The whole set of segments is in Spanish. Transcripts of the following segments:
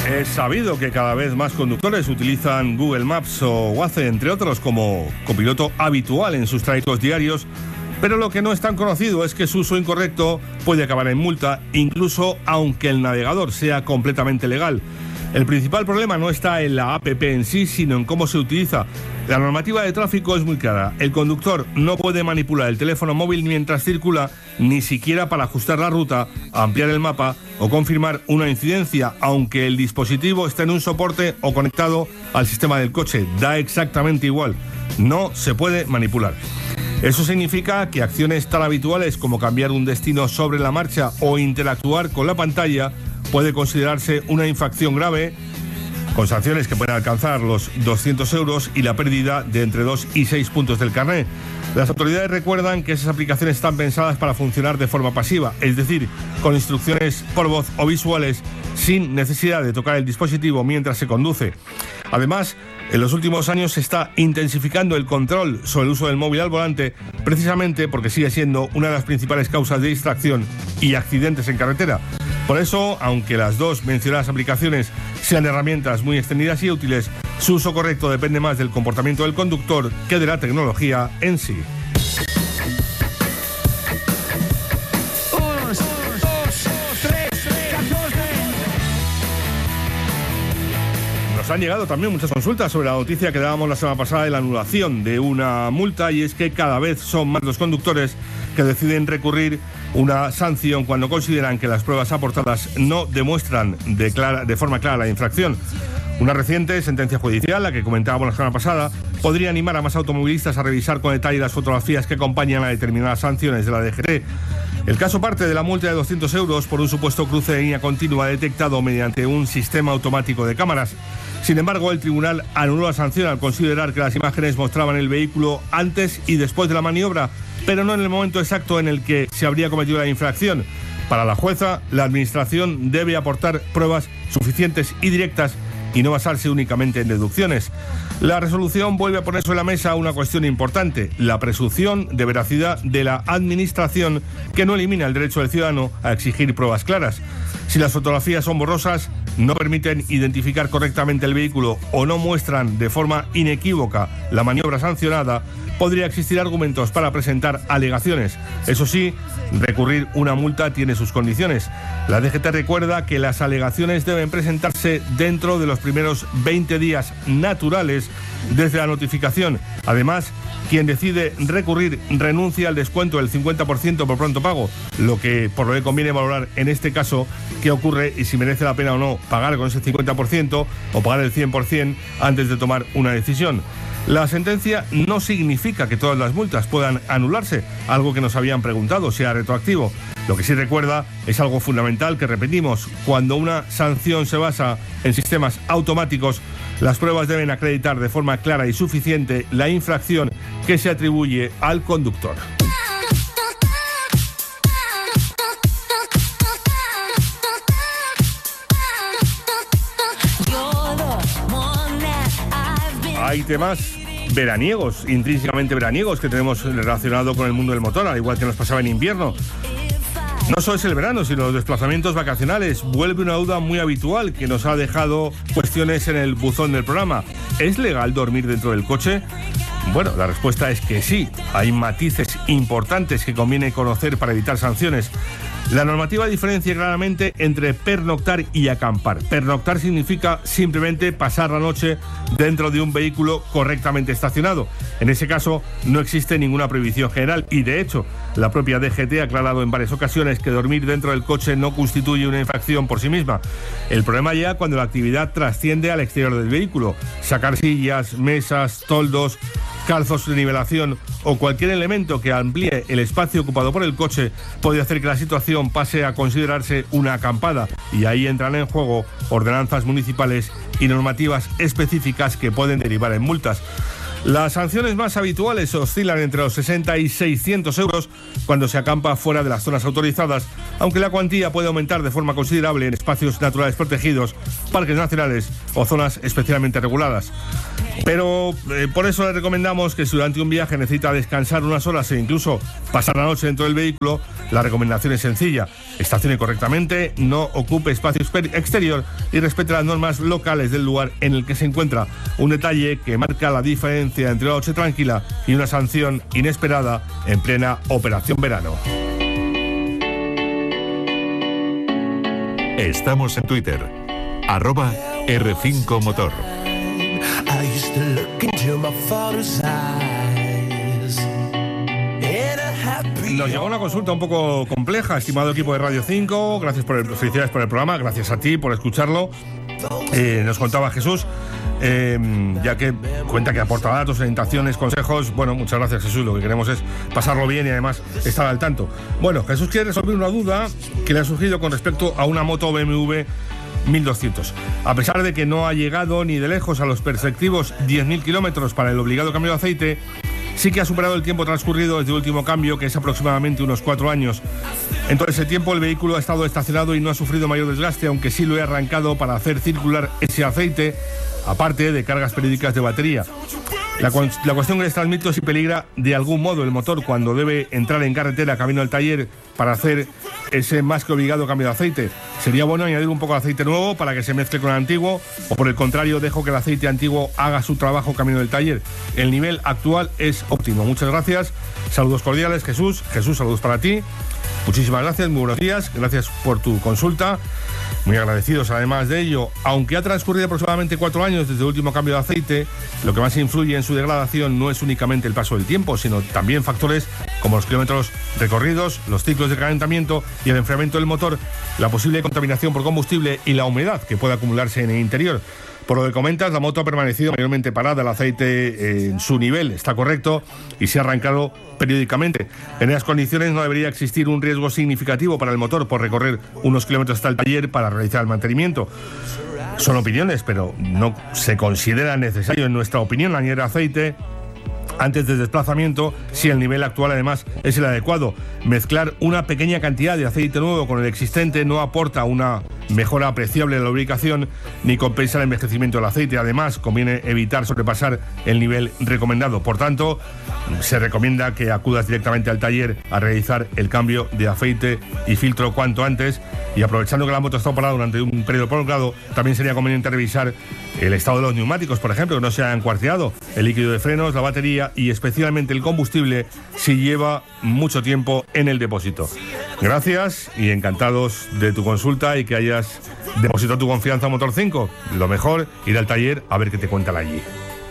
Es sabido que cada vez más conductores utilizan Google Maps o Waze, entre otros, como copiloto habitual en sus trayectos diarios, pero lo que no es tan conocido es que su uso incorrecto puede acabar en multa, incluso aunque el navegador sea completamente legal. El principal problema no está en la app en sí, sino en cómo se utiliza. La normativa de tráfico es muy clara. El conductor no puede manipular el teléfono móvil mientras circula, ni siquiera para ajustar la ruta, ampliar el mapa o confirmar una incidencia, aunque el dispositivo esté en un soporte o conectado al sistema del coche. Da exactamente igual. No se puede manipular. Eso significa que acciones tan habituales como cambiar un destino sobre la marcha o interactuar con la pantalla puede considerarse una infracción grave, con sanciones que pueden alcanzar los 200 euros y la pérdida de entre 2 y 6 puntos del carnet. Las autoridades recuerdan que esas aplicaciones están pensadas para funcionar de forma pasiva, es decir, con instrucciones por voz o visuales, sin necesidad de tocar el dispositivo mientras se conduce. Además, en los últimos años se está intensificando el control sobre el uso del móvil al volante, precisamente porque sigue siendo una de las principales causas de distracción y accidentes en carretera. Por eso, aunque las dos mencionadas aplicaciones sean herramientas muy extendidas y útiles, su uso correcto depende más del comportamiento del conductor que de la tecnología en sí. Nos han llegado también muchas consultas sobre la noticia que dábamos la semana pasada de la anulación de una multa, y es que cada vez son más los conductores que deciden recurrir una sanción cuando consideran que las pruebas aportadas no demuestran de forma clara la infracción. Una reciente sentencia judicial, la que comentábamos la semana pasada, podría animar a más automovilistas a revisar con detalle las fotografías que acompañan a determinadas sanciones de la DGT. El caso parte de la multa de 200 euros por un supuesto cruce de línea continua detectado mediante un sistema automático de cámaras. Sin embargo, el tribunal anuló la sanción al considerar que las imágenes mostraban el vehículo antes y después de la maniobra, pero no en el momento exacto en el que se habría cometido la infracción. Para la jueza, la administración debe aportar pruebas suficientes y directas y no basarse únicamente en deducciones. La resolución vuelve a poner sobre la mesa una cuestión importante: la presunción de veracidad de la administración, que no elimina el derecho del ciudadano a exigir pruebas claras. Si las fotografías son borrosas, no permiten identificar correctamente el vehículo o no muestran de forma inequívoca la maniobra sancionada, podría existir argumentos para presentar alegaciones. Eso sí, recurrir una multa tiene sus condiciones. La DGT recuerda que las alegaciones deben presentarse dentro de los primeros 20 días naturales desde la notificación. Además, quien decide recurrir renuncia al descuento del 50% por pronto pago, por lo que conviene valorar en este caso qué ocurre y si merece la pena o no pagar con ese 50% o pagar el 100% antes de tomar una decisión. La sentencia no significa que todas las multas puedan anularse, algo que nos habían preguntado, sea retroactivo. Lo que sí recuerda es algo fundamental que repetimos: cuando una sanción se basa en sistemas automáticos, las pruebas deben acreditar de forma clara y suficiente la infracción que se atribuye al conductor. Hay temas veraniegos, intrínsecamente veraniegos, que tenemos relacionado con el mundo del motor, al igual que nos pasaba en invierno. No solo es el verano, sino los desplazamientos vacacionales. Vuelve una duda muy habitual que nos ha dejado cuestiones en el buzón del programa. ¿Es legal dormir dentro del coche? Bueno, la respuesta es que sí. Hay matices importantes que conviene conocer para evitar sanciones. La normativa diferencia claramente entre pernoctar y acampar. Pernoctar significa simplemente pasar la noche dentro de un vehículo correctamente estacionado. En ese caso, no existe ninguna prohibición general y, de hecho, la propia DGT ha aclarado en varias ocasiones que dormir dentro del coche no constituye una infracción por sí misma. El problema llega cuando la actividad trasciende al exterior del vehículo. Sacar sillas, mesas, toldos, calzos de nivelación o cualquier elemento que amplíe el espacio ocupado por el coche puede hacer que la situación pase a considerarse una acampada, y ahí entran en juego ordenanzas municipales y normativas específicas que pueden derivar en multas. Las sanciones más habituales oscilan entre los 60 y 600 euros cuando se acampa fuera de las zonas autorizadas aunque la cuantía puede aumentar de forma considerable en espacios naturales protegidos, parques nacionales o zonas especialmente reguladas. Pero por eso le recomendamos que si durante un viaje necesita descansar unas horas e incluso pasar la noche dentro del vehículo, la recomendación es sencilla: estacione correctamente, no ocupe espacio exterior y respete las normas locales del lugar en el que se encuentra. Un detalle que marca la diferencia entre una noche tranquila y una sanción inesperada en plena operación verano. Estamos en Twitter, @R5Motor. Nos llegó una consulta un poco compleja, estimado equipo de Radio 5. Felicidades por el programa, gracias a ti por escucharlo. Nos contaba Jesús, ya que cuenta que aporta datos, orientaciones, consejos. Bueno, muchas gracias, Jesús. Lo que queremos es pasarlo bien y además estar al tanto. Bueno, Jesús quiere resolver una duda que le ha surgido con respecto a una moto BMW 1200. A pesar de que no ha llegado ni de lejos a los perspectivos 10.000 kilómetros para el obligado cambio de aceite, sí que ha superado el tiempo transcurrido desde el último cambio, que es aproximadamente unos 4 años. En todo ese tiempo el vehículo ha estado estacionado y no ha sufrido mayor desgaste, aunque sí lo he arrancado para hacer circular ese aceite, aparte de cargas periódicas de batería. La cuestión que les transmito es si peligra de algún modo el motor cuando debe entrar en carretera camino al taller para hacer ese más que obligado cambio de aceite. ¿Sería bueno añadir un poco de aceite nuevo para que se mezcle con el antiguo, o por el contrario dejo que el aceite antiguo haga su trabajo camino del taller? El nivel actual es óptimo. Muchas gracias. Saludos cordiales, Jesús. Jesús, saludos para ti. Muchísimas gracias, muy buenos días. Gracias por tu consulta. Muy agradecidos además de ello. Aunque ha transcurrido aproximadamente 4 años desde el último cambio de aceite, lo que más influye en su degradación no es únicamente el paso del tiempo, sino también factores como los kilómetros recorridos, los ciclos de calentamiento y el enfriamiento del motor, la posible contaminación por combustible y la humedad que puede acumularse en el interior. Por lo que comentas, la moto ha permanecido mayormente parada, el aceite en su nivel está correcto y se ha arrancado periódicamente. En esas condiciones no debería existir un riesgo significativo para el motor por recorrer unos kilómetros hasta el taller para realizar el mantenimiento. Son opiniones, pero no se considera necesario, en nuestra opinión, añadir aceite antes del desplazamiento si el nivel actual además es el adecuado. Mezclar una pequeña cantidad de aceite nuevo con el existente no aporta una mejora apreciable de la lubricación ni compensa el envejecimiento del aceite. Además, conviene evitar sobrepasar el nivel recomendado. Por tanto, se recomienda que acudas directamente al taller a realizar el cambio de aceite y filtro cuanto antes. Y aprovechando que la moto está parada durante un periodo prolongado, también sería conveniente revisar el estado de los neumáticos, por ejemplo, que no se hayan cuarteado, el líquido de frenos, la batería y especialmente el combustible si lleva mucho tiempo en el depósito. Gracias y encantados de tu consulta y que hayas depositado tu confianza en Motor 5. Lo mejor, ir al taller a ver qué te cuentan allí.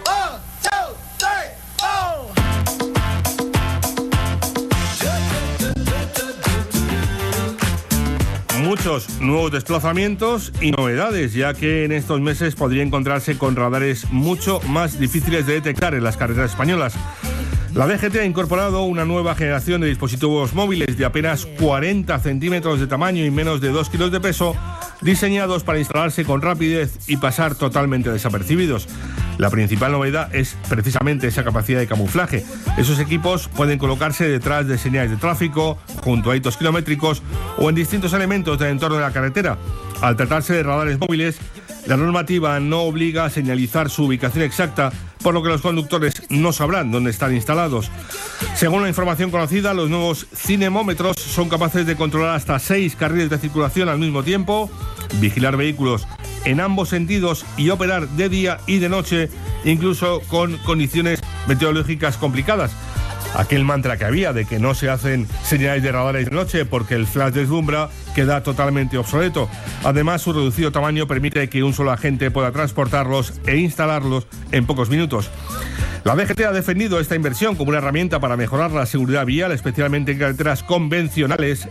Muchos nuevos desplazamientos y novedades, ya que en estos meses podría encontrarse con radares mucho más difíciles de detectar en las carreteras españolas. La DGT ha incorporado una nueva generación de dispositivos móviles de apenas 40 centímetros de tamaño y menos de 2 kilos de peso, diseñados para instalarse con rapidez y pasar totalmente desapercibidos. La principal novedad es precisamente esa capacidad de camuflaje. Esos equipos pueden colocarse detrás de señales de tráfico, junto a hitos kilométricos o en distintos elementos del entorno de la carretera. Al tratarse de radares móviles, la normativa no obliga a señalizar su ubicación exacta, por lo que los conductores no sabrán dónde están instalados. Según la información conocida, los nuevos cinemómetros son capaces de controlar hasta 6 carriles de circulación al mismo tiempo, vigilar vehículos en ambos sentidos y operar de día y de noche, incluso con condiciones meteorológicas complicadas. Aquel mantra que había de que no se hacen señales de radares de noche porque el flash deslumbra queda totalmente obsoleto. Además, su reducido tamaño permite que un solo agente pueda transportarlos e instalarlos en pocos minutos. La DGT ha defendido esta inversión como una herramienta para mejorar la seguridad vial, especialmente en carreteras convencionales,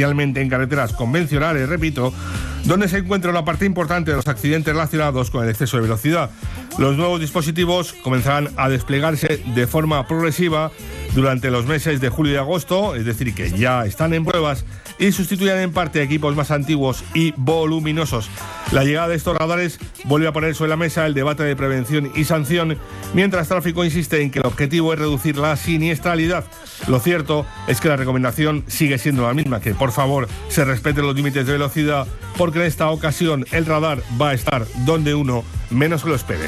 repito, donde se encuentra una parte importante de los accidentes relacionados con el exceso de velocidad. Los nuevos dispositivos comenzarán a desplegarse de forma progresiva durante los meses de julio y agosto, es decir, que ya están en pruebas, y sustituirán en parte equipos más antiguos y voluminosos. La llegada de estos radares vuelve a poner sobre la mesa el debate de prevención y sanción, mientras Tráfico insiste en que el objetivo es reducir la siniestralidad. Lo cierto es que la recomendación sigue siendo la misma, que por favor se respeten los límites de velocidad, porque en esta ocasión el radar va a estar donde uno menos lo espere.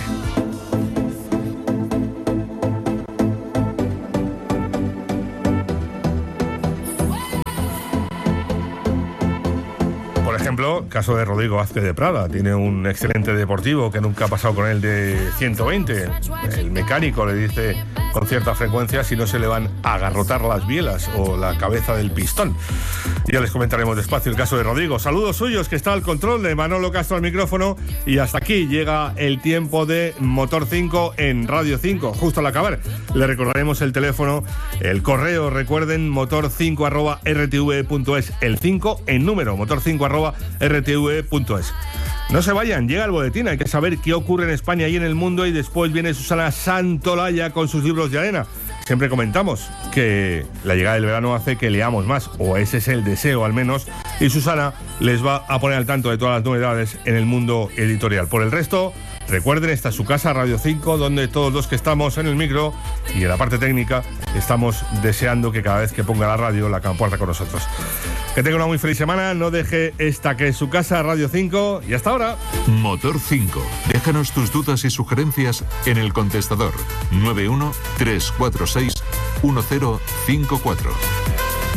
Por ejemplo, caso de Rodrigo Vázquez de Prada. Tiene un excelente deportivo que nunca ha pasado con él de 120. El mecánico le dice con cierta frecuencia si no se le van a agarrotar las bielas o la cabeza del pistón. Ya les comentaremos despacio el caso de Rodrigo. Saludos suyos, que está al control, de Manolo Castro al micrófono. Y hasta aquí llega el tiempo de Motor 5 en Radio 5. Justo al acabar, le recordaremos el teléfono, el correo, recuerden, motor5@rtv.es, el 5 en número, motor5@rtv.es. No se vayan, llega el boletín, hay que saber qué ocurre en España y en el mundo, y después viene Susana Santolaya con sus libros de arena. Siempre comentamos que la llegada del verano hace que leamos más, o ese es el deseo al menos, y Susana les va a poner al tanto de todas las novedades en el mundo editorial. Por el resto, recuerden, esta es su casa, Radio 5, donde todos los que estamos en el micro y en la parte técnica estamos deseando que cada vez que ponga la radio la comparta con nosotros. Que tenga una muy feliz semana, no deje esta que es su casa, Radio 5, y hasta ahora. Motor 5. Déjanos tus dudas y sugerencias en el contestador 91 346 1054.